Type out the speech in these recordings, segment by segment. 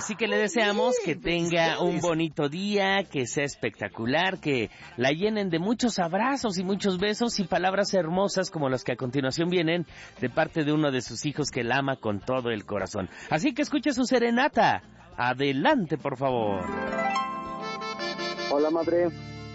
Así que le deseamos que tenga un bonito día, que sea espectacular, que la llenen de muchos abrazos y muchos besos y palabras hermosas como las que a continuación vienen de parte de uno de sus hijos que la ama con todo el corazón. Así que escuche su serenata. Adelante, por favor. Hola, madre.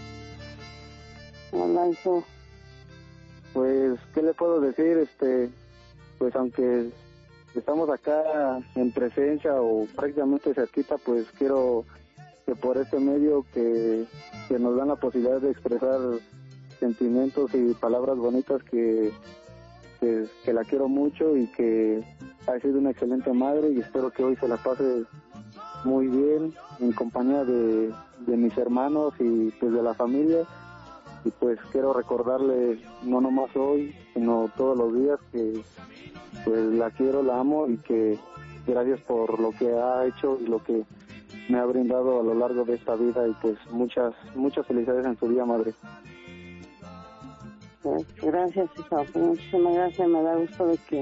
Hola, hijo. Pues, ¿qué le puedo decir? Pues aunque estamos acá en presencia o prácticamente cerquita, pues quiero que por este medio que nos dan la posibilidad de expresar sentimientos y palabras bonitas que la quiero mucho y que ha sido una excelente madre y espero que hoy se la pase muy bien en compañía de mis hermanos y pues de la familia. Y pues quiero recordarle, no nomás hoy, sino todos los días, que pues la quiero, la amo y que gracias por lo que ha hecho y lo que me ha brindado a lo largo de esta vida y pues muchas felicidades en su día, madre. Pues, gracias, hijo, muchísimas gracias, me da gusto de que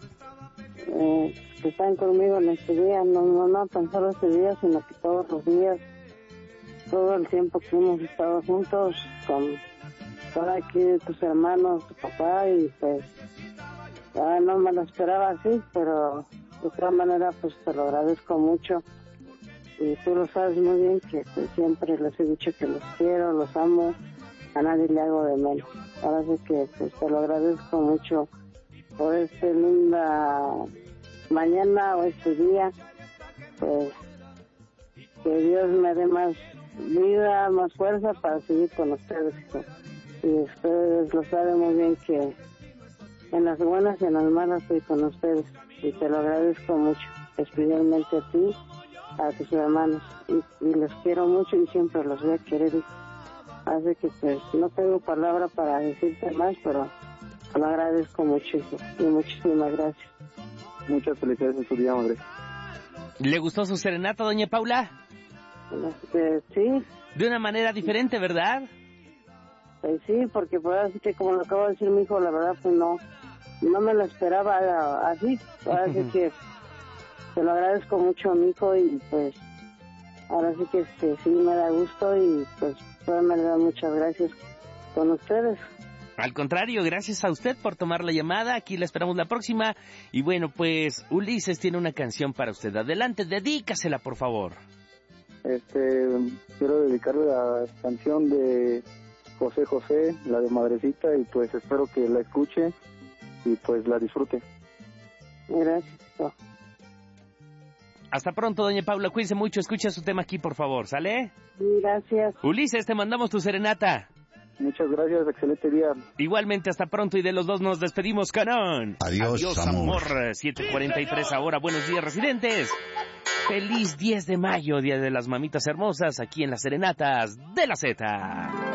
están conmigo en este día, no tan solo este día, sino que todos los días, todo el tiempo que hemos estado juntos con aquí tus hermanos, tu papá, y pues no me lo esperaba así, pero de todas maneras pues te lo agradezco mucho y tú lo sabes muy bien que pues, siempre les he dicho que los quiero, los amo, a nadie le hago de menos. Ahora sí que pues te lo agradezco mucho por esta linda mañana o este día, pues que Dios me dé más vida, más fuerza para seguir con ustedes, hijo. Y ustedes lo saben muy bien que en las buenas y en las malas estoy con ustedes y te lo agradezco mucho, especialmente a ti, a tus hermanos, y los quiero mucho y siempre los voy a querer, hijo. Así que pues no tengo palabra para decirte más, pero te lo agradezco mucho, hijo, y muchísimas gracias. Muchas felicidades en su día, madre. ¿Le gustó su serenata, doña Paula? Sí. De una manera diferente, ¿verdad? Pues sí, porque pues así que como lo acabo de decir mi hijo, la verdad pues no me lo esperaba así. Así que te lo agradezco mucho a mi hijo y pues ahora sí que sí me da gusto y pues me da muchas gracias con ustedes. Al contrario, gracias a usted por tomar la llamada. Aquí la esperamos la próxima. Y bueno, pues Ulises tiene una canción para usted. Adelante, dedícasela, por favor. Quiero dedicarle la canción de José José, la de Madrecita, y pues espero que la escuche y pues la disfrute. Gracias. Hasta pronto, doña Paula, cuídense mucho, escucha su tema aquí, por favor, ¿sale? Sí, gracias. Ulises, te mandamos tu serenata. Muchas gracias, excelente día. Igualmente, hasta pronto, y de los dos nos despedimos, Canón. Adiós, amor. 7:43 ahora, buenos días, residentes. Feliz 10 de mayo, Día de las Mamitas Hermosas, aquí en las Serenatas de la Z.